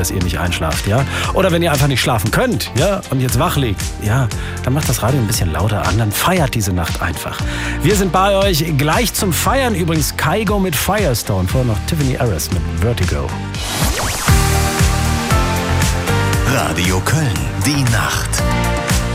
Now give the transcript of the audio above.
dass ihr nicht einschlaft, ja? Oder wenn ihr einfach nicht schlafen könnt, ja? Und jetzt wach liegt, ja? Dann macht das Radio ein bisschen lauter an, dann feiert diese Nacht einfach. Wir sind bei euch gleich zum Feiern. Übrigens Kygo mit Firestone, vorher noch Tiffany Harris mit Vertigo. Radio Köln, die Nacht.